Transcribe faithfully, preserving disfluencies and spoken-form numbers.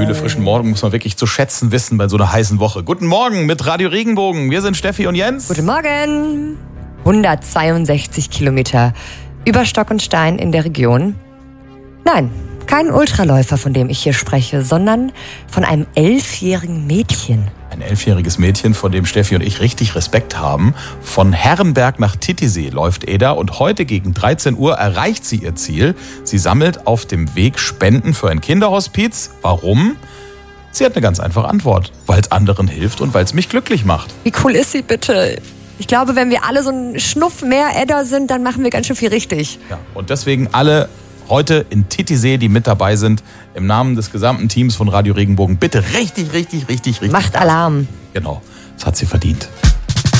kühle, frischen Morgen muss man wirklich zu schätzen wissen bei so einer heißen Woche. Guten Morgen mit Radio Regenbogen. Wir sind Steffi und Jens. Guten Morgen. hundertzweiundsechzig Kilometer über Stock und Stein in der Region. Nein, kein Ultraläufer, von dem ich hier spreche, sondern von einem elfjährigen Mädchen. Ein elfjähriges Mädchen, vor dem Steffi und ich richtig Respekt haben. Von Herrenberg nach Titisee läuft Eda und heute gegen dreizehn Uhr erreicht sie ihr Ziel. Sie sammelt auf dem Weg Spenden für ein Kinderhospiz. Warum? Sie hat eine ganz einfache Antwort. Weil es anderen hilft und weil es mich glücklich macht. Wie cool ist sie bitte? Ich glaube, wenn wir alle so einen Schnuff mehr Edda sind, dann machen wir ganz schön viel richtig. Ja, und deswegen alle heute in Titisee, die mit dabei sind, im Namen des gesamten Teams von Radio Regenbogen, bitte richtig, richtig, richtig, richtig. Macht Alarm. Genau, das hat sie verdient.